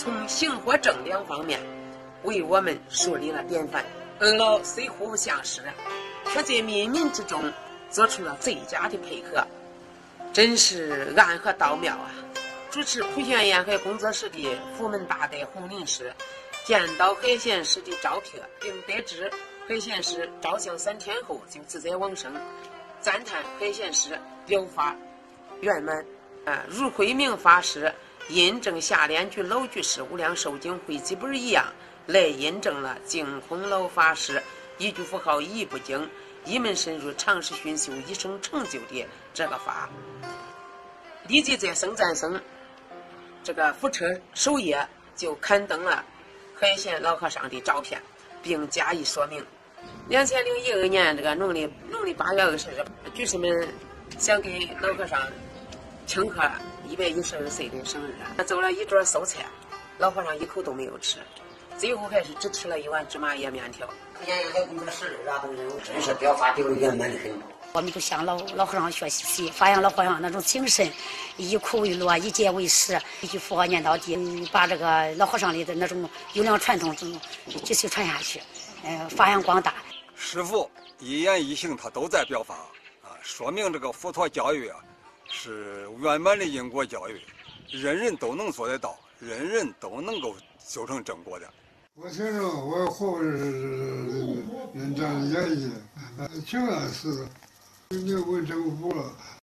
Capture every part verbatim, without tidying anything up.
从行和正两方面为我们树立了典范。恩老虽互不相识，却在冥冥之中做出了最佳的配合，真是暗合道妙啊！主持普贤沿海工作室的福门大德洪林师见到海贤师的照片，并得知海贤师照相三天后就自在往生，赞叹海贤师疗法圆满。啊，如慧明法师印证下联居老居士无量寿经汇集本一样，来印证了净空老法师一句符号一部经一门深入长时熏修一生成就的这个法。立即在僧赞僧这个福车首页就刊登了海贤老和尚的照片，并加以说明。两千零一二年这个农历农历八月二十日，居士们想给老和尚庆贺一百一十二岁的生日，他做了一桌素菜，老和尚一口都没有吃，最后还是只吃了一碗芝麻叶面条。 沿海工作室的等人，真是表达得圆满的很。 我们都向老老和尚学习，发扬老和尚那种精神，以苦为乐，以戒为师，一句佛号念到底，把这个老和尚里的那种优良传统继续传下去，呃，发扬光大。 师父一言一行他都在表达啊，说明这个佛陀教育啊是圆满的因果教育，人人都能做得到，人人都能够修成正果的。 我听着我后是人这样演绎，情感是没有问政府了，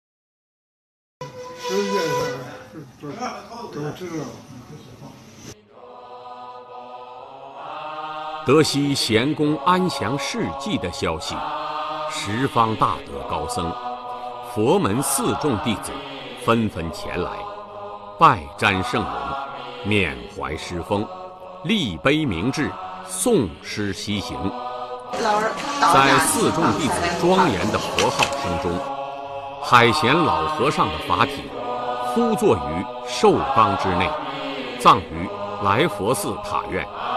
世界上都都知道。 得悉贤公安详事迹的消息，十方大德高僧、佛门四众弟子纷纷前来，拜瞻圣容，缅怀师风，立碑明志，诵诗西行。在四众弟子庄严的佛号声中，海贤老和尚的法体呼坐于寿冈之内，葬于来佛寺塔院。